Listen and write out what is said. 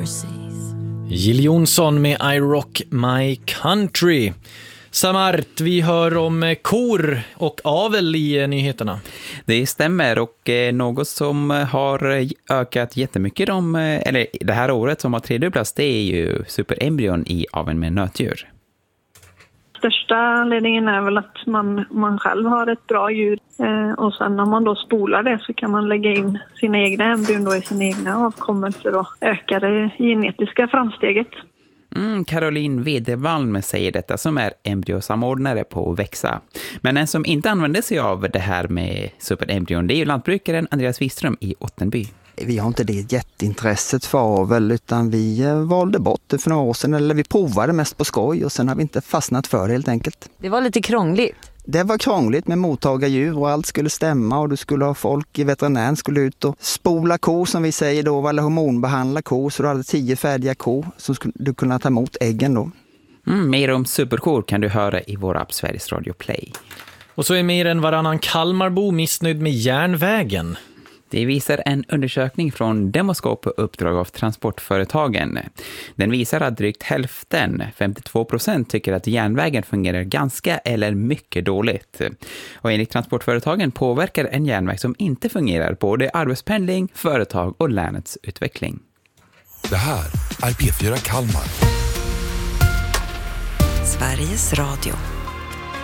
Jill Johnson med I Rock My Country. Samart, vi hör om kor och avel i nyheterna. Det stämmer, och något som har ökat jättemycket det här året som har tredubblats, det är ju superembryon i aveln med nötdjur. Största anledningen är väl att man själv har ett bra djur, och sen när man då spolar det så kan man lägga in sina egna embryon då i sina egna avkommelse och öka det genetiska framsteget. Caroline Wedervall säger detta, som är embryosamordnare på Växa. Men en som inte använder sig av det här med superembryon, det är ju lantbrukaren Andreas Wiström i Ottenby. Vi har inte det jätteintresset för avel, utan vi valde bort det för några år sedan. Eller vi provade mest på skoj och sen har vi inte fastnat för det helt enkelt. Det var lite krångligt. Det var krångligt med mottagardjur och allt skulle stämma, och du skulle ha folk i veterinären skulle ut och spola kor som vi säger då, eller hormonbehandla kor, så du hade 10 färdiga kor som skulle du kunna ta emot äggen då. Mer om superkor kan du höra i vår app Sveriges Radio Play. Och så är mer än varannan Kalmarbo missnöjd med järnvägen. Det visar en undersökning från Demoskop på uppdrag av transportföretagen. Den visar att drygt hälften, 52%, tycker att järnvägen fungerar ganska eller mycket dåligt. Och enligt transportföretagen påverkar en järnväg som inte fungerar både arbetspendling, företag och länets utveckling. Det här är P4 Kalmar. Sveriges Radio.